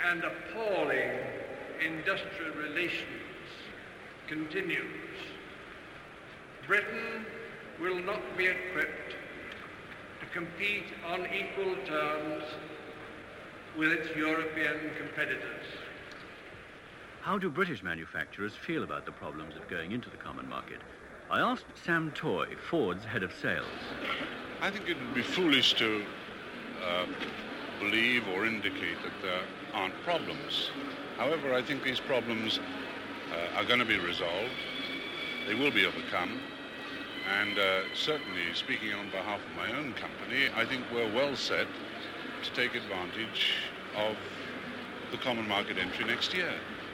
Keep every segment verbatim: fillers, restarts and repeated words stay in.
and appalling industrial relations continues, Britain will not be equipped to compete on equal terms with its European competitors. How do British manufacturers feel about the problems of going into the common market? I asked Sam Toy, Ford's head of sales. I think it would be foolish to uh, believe or indicate that there aren't problems. However, I think these problems uh, are going to be resolved. They will be overcome. And uh, certainly, speaking on behalf of my own company, I think we're well set to take advantage of the common market entry next year.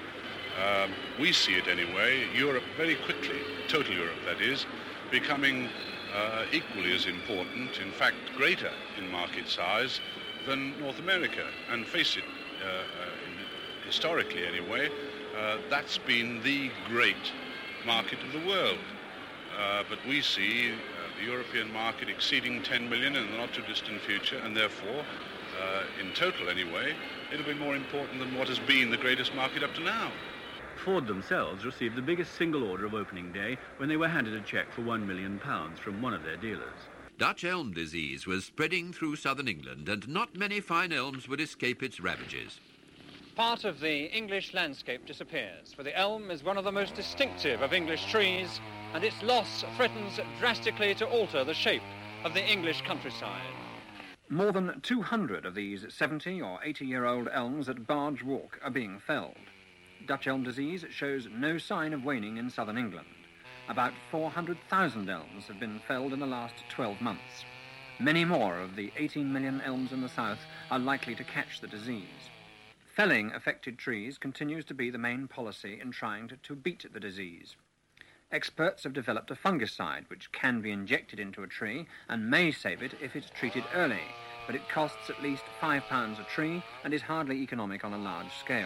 Um, we see it anyway, Europe very quickly, total Europe that is, becoming uh, equally as important, in fact greater in market size than North America. And face it, uh, uh, historically anyway, uh, that's been the great market of the world. Uh, but we see uh, the European market exceeding ten million in the not-too-distant future, and therefore, uh, in total anyway, it'll be more important than what has been the greatest market up to now. Ford themselves received the biggest single order of opening day when they were handed a cheque for one million pounds from one of their dealers. Dutch elm disease was spreading through southern England, and not many fine elms would escape its ravages. Part of the English landscape disappears, for the elm is one of the most distinctive of English trees, and its loss threatens drastically to alter the shape of the English countryside. More than two hundred of these seventy or eighty-year-old elms at Barge Walk are being felled. Dutch elm disease shows no sign of waning in southern England. About four hundred thousand elms have been felled in the last twelve months. Many more of the eighteen million elms in the south are likely to catch the disease. Felling affected trees continues to be the main policy in trying to, to beat the disease. Experts have developed a fungicide which can be injected into a tree and may save it if it's treated early, but it costs at least five pounds a tree and is hardly economic on a large scale.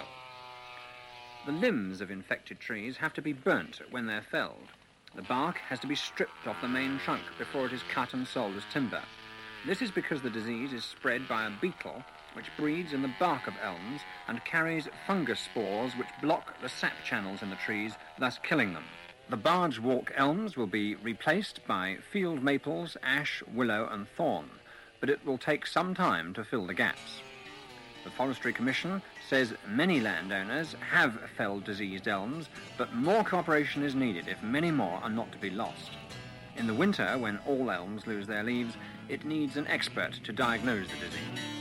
The limbs of infected trees have to be burnt when they're felled. The bark has to be stripped off the main trunk before it is cut and sold as timber. This is because the disease is spread by a beetle which breeds in the bark of elms and carries fungus spores which block the sap channels in the trees, thus killing them. The Barge Walk elms will be replaced by field maples, ash, willow and thorn, but it will take some time to fill the gaps. The Forestry Commission says many landowners have felled diseased elms, but more cooperation is needed if many more are not to be lost. In the winter, when all elms lose their leaves, it needs an expert to diagnose the disease.